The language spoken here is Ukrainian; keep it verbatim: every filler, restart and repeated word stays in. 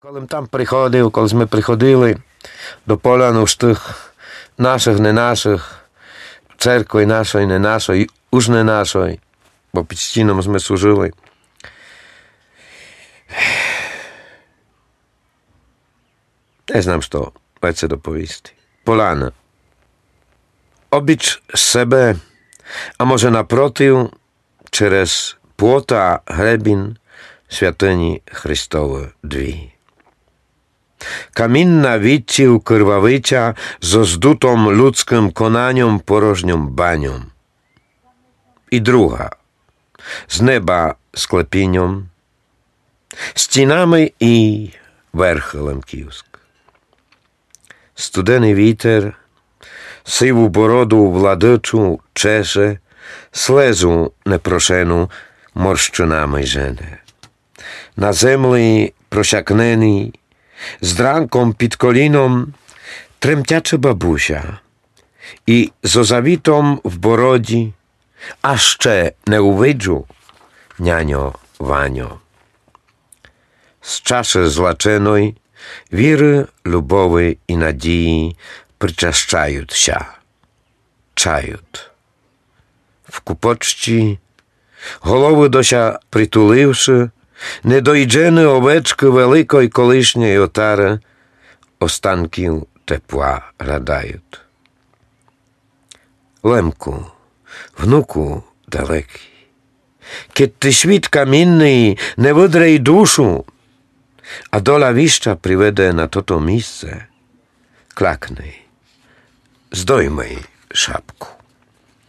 Коли там приходив, коли ми приходили до поляну ж тих наших, не наших, церкви нашої, не нашої, уж не нашої, бо під стіном ми служили. Не знам, що це доповісти. Поляна. Обіч себе, а може напротив, через плота гребін святині Христової дві. Камінна відтів кривавиця з здутом людським конанням порожнім баням. І друга, з неба склепінням, стінами і верхелем Київськ. Студений вітер, сиву бороду владичу чеше, слезу непрошену морщинами жене. На землі просякнений, з дранком під коліном тремтяча бабуся і з озавітом в бороді, а ще не увиджу няньо Ваньо. З чаші злаченої віри, любові і надії причащаються, чають. В купочці, голови дося притуливши, недоїджені овечки великої колишньої отари останків тепла радають. Лемку, внуку далекий, кед ти світ камінний не видре й душу, а доля віща приведе на тото місце, клакни, здоймай шапку.